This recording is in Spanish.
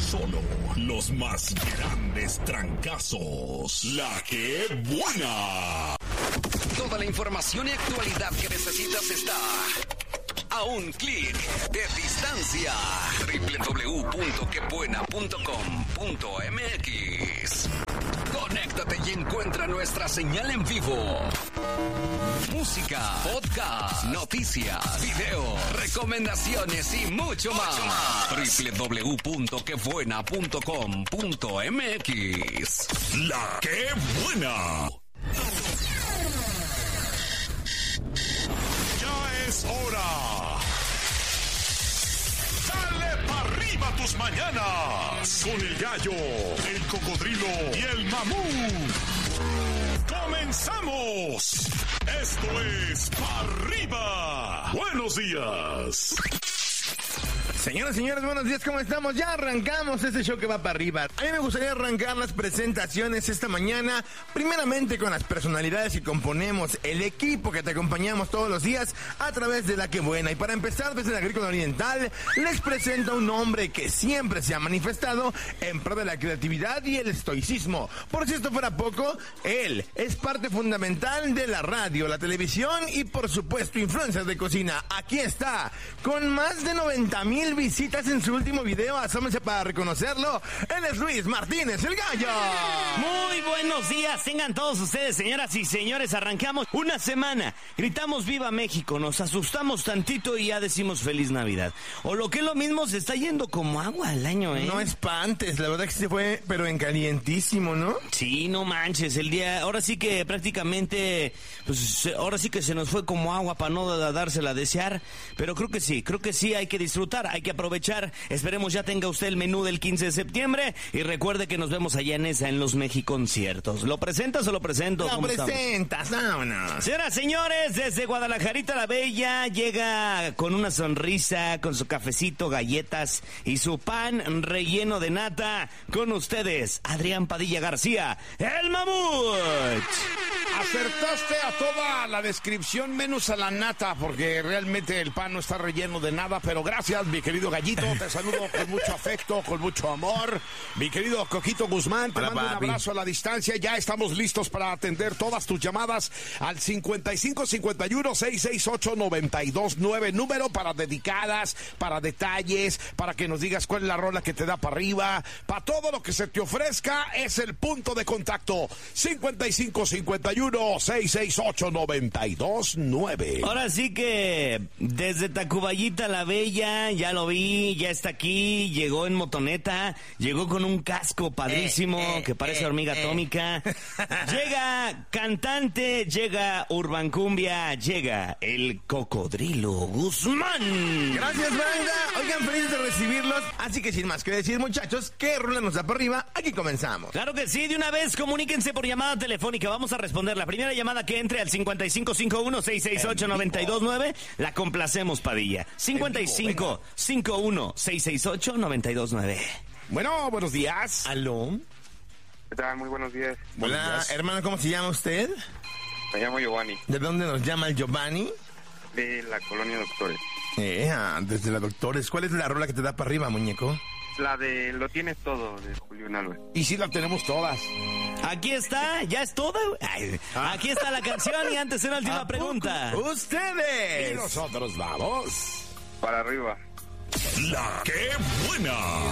Solo los más grandes trancazos. La que buena. Toda la información y actualidad que necesitas está a un clic de distancia. www.quebuena.com.mx. Conéctate y encuentra nuestra señal en vivo. Música, podcast, noticias, videos, recomendaciones y mucho más. www.quebuena.com.mx. La que buena. Ya es hora. Dale para arriba tus mañanas con el gallo, el cocodrilo y el mamut. ¡Comenzamos! Esto es Pa' Arriba. Buenos días. Señoras y señores, buenos días, ¿cómo estamos? Ya arrancamos este show que va para arriba. A mí me gustaría arrancar las presentaciones esta mañana, primeramente con las personalidades que componemos el equipo que te acompañamos todos los días a través de La Que Buena. Y para empezar, desde la Agrícola Oriental, les presento a un hombre que siempre se ha manifestado en pro de la creatividad y el estoicismo. Por si esto fuera poco, él es parte fundamental de la radio, la televisión y, por supuesto, influencers de cocina. Aquí está, con más de 90,000 visitas en su último video, asómense para reconocerlo. Él es Luis Martínez, el gallo. Muy buenos días, tengan todos ustedes, señoras y señores. Arrancamos una semana, gritamos Viva México, nos asustamos tantito y ya decimos Feliz Navidad. O lo que es lo mismo, se está yendo como agua el año, ¿eh? No espantes, la verdad que se fue, pero en calientísimo, ¿no? Sí, no manches, el día, ahora sí que prácticamente, pues ahora sí que se nos fue como agua para no dársela a desear, pero creo que sí, hay que disfrutar, hay que aprovechar. Esperemos ya tenga usted el menú del 15 de septiembre y recuerde que nos vemos allá en los Mexiconciertos. ¿Lo presentas o lo presento? Lo presentas, vámonos. Señoras, señores, desde Guadalajarita la Bella llega con una sonrisa, con su cafecito, galletas y su pan relleno de nata. Con ustedes, Adrián Padilla García, el mamut. Acertaste a toda la descripción menos a la nata, porque realmente el pan no está relleno de nada, pero gracias, mi querido Gallito, te saludo con mucho afecto, con mucho amor. Mi querido Coquito Guzmán, te mando un abrazo a la distancia. Ya estamos listos para atender todas tus llamadas al 5551-668-929, número para dedicadas, para detalles, para que nos digas cuál es la rola que te da para arriba. Para todo lo que se te ofrezca es el punto de contacto. 5551-668-929. Ahora sí que desde Tacuballita la Bella, ya lo vi, ya está aquí, llegó en motoneta, llegó con un casco padrísimo que parece hormiga atómica. Llega cantante, llega urban cumbia, llega el Cocodrilo Guzmán. Gracias, banda. Oigan, felices de recibirlos. Así que sin más que decir, muchachos, ¿qué rola nos da por arriba? Aquí comenzamos. Claro que sí, de una vez comuníquense por llamada telefónica. Vamos a responder la primera llamada que entre al 5551-668-929. La complacemos, Padilla. 5551-668-929. Bueno, buenos días. ¿Aló? ¿Qué tal? Muy buenos días. Hola, hermano, ¿cómo se llama usted? Me llamo Giovanni, ¿De dónde nos llama el Giovanni? de la Colonia Doctores. Desde la Doctores. ¿Cuál es la rola que te da para arriba, muñeco? La de Lo Tienes Todo, de Julián Álvarez. Y sí la tenemos todas. Aquí está, ya es toda. Aquí está la canción y antes una última pregunta. ¡Ustedes! Y nosotros vamos Para arriba. La que buena.